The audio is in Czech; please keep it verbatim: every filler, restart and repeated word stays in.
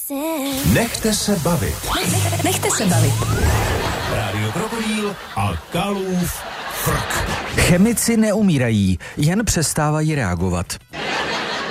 Nechte se bavit. Nechte se bavit. Rádio Krokodýl a Kalův frk. Chemici neumírají, jen přestávají reagovat.